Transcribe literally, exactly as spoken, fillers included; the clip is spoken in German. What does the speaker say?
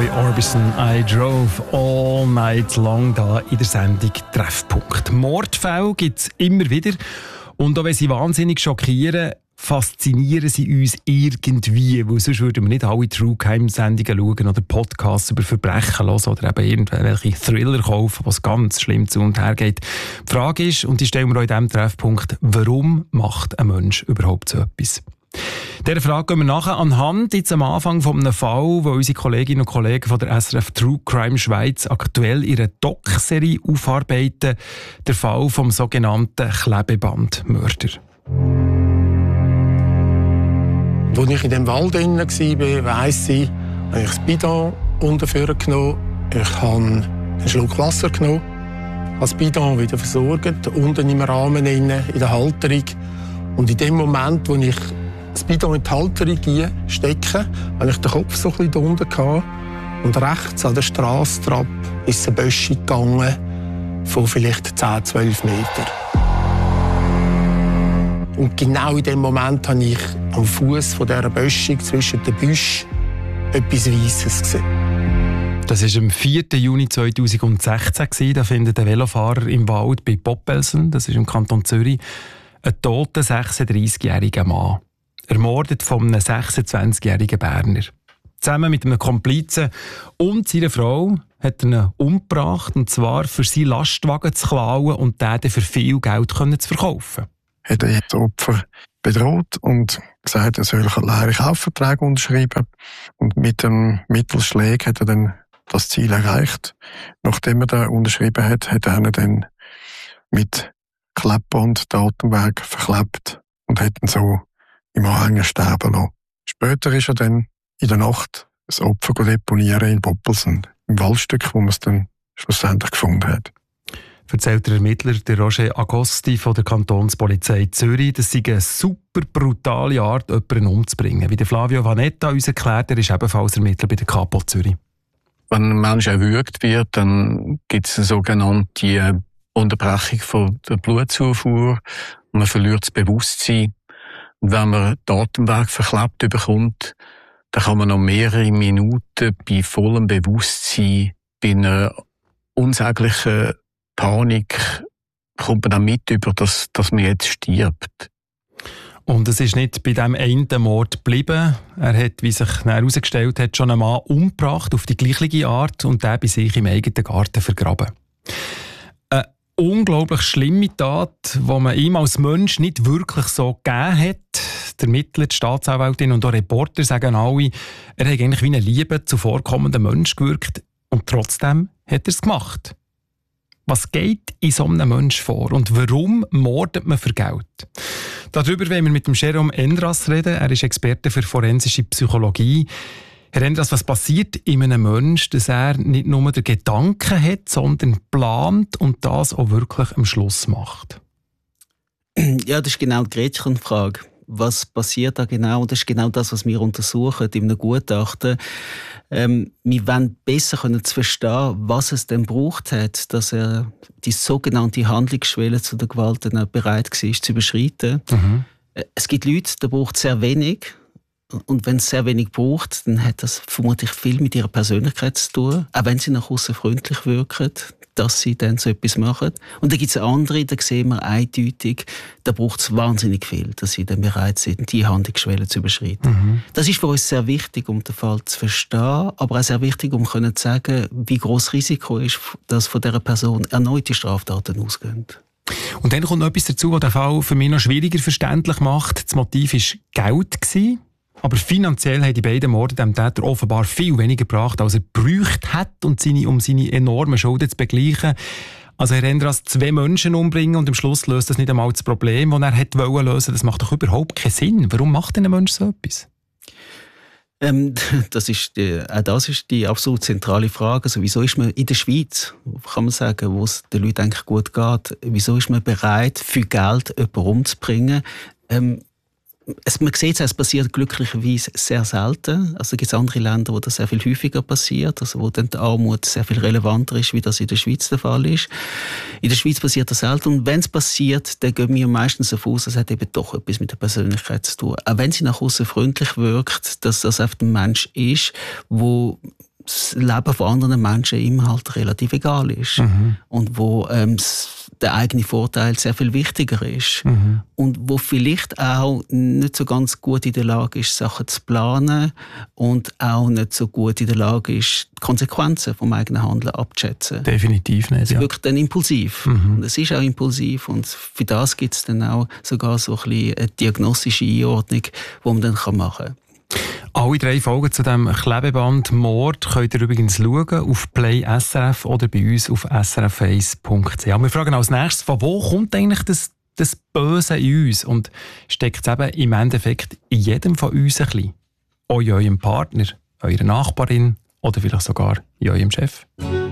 Roy Orbison, I drove all night long, da in der Sendung Treffpunkt. Mordfälle gibt es immer wieder. Und auch wenn sie wahnsinnig schockieren, faszinieren sie uns irgendwie. Weil sonst würden wir nicht alle True-Crime-Sendungen schauen oder Podcasts über Verbrechen hören oder eben irgendwelche Thriller kaufen, was ganz schlimm zu und her geht. Die Frage ist, und die stellen wir auch in diesem Treffpunkt, warum macht ein Mensch überhaupt so etwas? Dieser Frage gehen wir nachher anhand jetzt am Anfang von einem Fall, wo unsere Kolleginnen und Kollegen von der S R F True Crime Schweiz aktuell ihre Doc-Serie aufarbeiten. Der Fall vom sogenannten Klebebandmörder. Als ich in dem Wald drin war, weiss ich, habe ich das Bidon unten vorgenommen, ich habe einen Schluck Wasser genommen, habe das Bidon wieder versorgt, unten im Rahmen, in der Halterung. Und in dem Moment, wo ich das Bidon in die Halterung stecke, hatte ich den Kopf so ein bisschen unten gehabt. Und rechts an der Strassentrappe ist eine Böschung gegangen von vielleicht zehn, zwölf Metern. Und genau in dem Moment habe ich am Fuß dieser Böschung zwischen den Büschen etwas Weisses gesehen. Das war am vierten Juni zweitausendsechzehn. Da findet ein Velofahrer im Wald bei Poppelsen, das ist im Kanton Zürich, einen toten sechsunddreißigjährigen Mann. Ermordet von einem sechsundzwanzigjährigen Berner. Zusammen mit einem Komplizen und seiner Frau hat er ihn umgebracht, und zwar für seinen Lastwagen zu klauen und den für viel Geld zu verkaufen. Hat er das Opfer bedroht und gesagt, er soll leere Kaufverträge unterschreiben. Und mit dem Mittelschlag hat er dann das Ziel erreicht. Nachdem er den unterschrieben hat, hat er ihn dann mit Klebband den Atemweg verklebt und hat ihn so im Anhänger sterben lassen. Später ist er dann in der Nacht das Opfer deponieren in Poppelsen, im Waldstück, wo man es dann schlussendlich gefunden hat. Erzählt der Ermittler, der Roger Agosti von der Kantonspolizei Zürich, das sei eine super brutale Art, jemanden umzubringen. Wie der Flavio Vanetta uns erklärt, er ist ebenfalls Ermittler bei der Kapo Zürich. Wenn ein Mensch erwürgt wird, dann gibt es eine sogenannte Unterbrechung von der Blutzufuhr. Man verliert das Bewusstsein. Und wenn man den Atemweg verklebt bekommt, dann kann man noch mehrere Minuten bei vollem Bewusstsein, bei einer unsäglichen Panik, kommt man dann mit über, dass, dass man jetzt stirbt. Und es ist nicht bei diesem einen Mord geblieben. Er hat, wie sich herausgestellt hat, schon einen Mann umgebracht, auf die gleiche Art, und der bei sich im eigenen Garten vergraben. Eine unglaublich schlimme Tat, die man ihm als Mensch nicht wirklich so gegeben hat. Der Ermittler, die Staatsanwältin und auch Reporter sagen alle, er hat eigentlich wie ein lieber, zuvorkommender Mensch gewirkt, und trotzdem hat er es gemacht. Was geht in so einem Menschen vor und warum mordet man für Geld? Darüber wollen wir mit dem Jérôme Endras reden. Er ist Experte für forensische Psychologie. Herr Endras, was passiert in einem Menschen, dass er nicht nur den Gedanken hat, sondern plant und das auch wirklich am Schluss macht? Ja, das ist genau die Gretchenfrage. Was passiert da genau? Und das ist genau das, was wir untersuchen in einem Gutachten. Ähm, wir wollen besser können zu verstehen, was es denn braucht hat, dass er die sogenannte Handlungsschwelle zu der Gewalt dann auch bereit war, zu überschreiten. Mhm. Es gibt Leute, da braucht sehr wenig. Und wenn es sehr wenig braucht, dann hat das vermutlich viel mit ihrer Persönlichkeit zu tun. Auch wenn sie nach außen freundlich wirken, dass sie dann so etwas machen. Und dann gibt es andere, da sehen wir eindeutig, da braucht es wahnsinnig viel, dass sie dann bereit sind, die Handlungsschwelle zu überschreiten. Mhm. Das ist für uns sehr wichtig, um den Fall zu verstehen, aber auch sehr wichtig, um zu sagen, wie groß das Risiko ist, dass von dieser Person erneute Straftaten ausgehen. Und dann kommt noch etwas dazu, was den Fall für mich noch schwieriger verständlich macht. Das Motiv war Geld gewesen. Aber finanziell haben die beiden Morde dem Täter offenbar viel weniger gebracht, als er gebraucht hat, und seine, um seine enormen Schulden zu begleichen. Also Herr Endras, zwei Menschen umbringen und am Schluss löst das nicht einmal das Problem, das er hätte lösen wollen. Das macht doch überhaupt keinen Sinn. Warum macht denn ein Mensch so etwas? Ähm, das ist die, auch das ist die absolut zentrale Frage. Also, wieso ist man in der Schweiz, kann man sagen, wo es den Leuten eigentlich gut geht, wieso ist man bereit, für Geld jemanden umzubringen? Ähm, Es, man sieht, es passiert glücklicherweise sehr selten. Also gibt es andere Länder, wo das sehr viel häufiger passiert, also wo dann die Armut sehr viel relevanter ist, wie das in der Schweiz der Fall ist. In der Schweiz passiert das selten. Und wenn es passiert, dann gehen wir meistens davon aus, es hat eben doch etwas mit der Persönlichkeit zu tun. Auch wenn sie nach außen freundlich wirkt, dass das einfach ein Mensch ist, wo das Leben von anderen Menschen ihm halt relativ egal ist. Mhm. Und wo ähm, der eigene Vorteil sehr viel wichtiger ist. Mhm. Und wo vielleicht auch nicht so ganz gut in der Lage ist, Sachen zu planen und auch nicht so gut in der Lage ist, die Konsequenzen vom eigenen Handeln abzuschätzen. Definitiv nicht, Es ja. wirkt dann impulsiv. Mhm. Und es ist auch impulsiv. Und für das gibt es dann auch sogar so ein bisschen eine diagnostische Einordnung, die man dann machen kann. Alle drei Folgen zu diesem Klebeband Mord könnt ihr übrigens schauen auf Play S R F oder bei uns auf s r f eins punkt c h. Wir fragen als nächstes, von wo kommt eigentlich das, das Böse in uns? Und steckt es eben im Endeffekt in jedem von uns ein bisschen? Auch in eurem Partner, eurer Nachbarin oder vielleicht sogar in eurem Chef?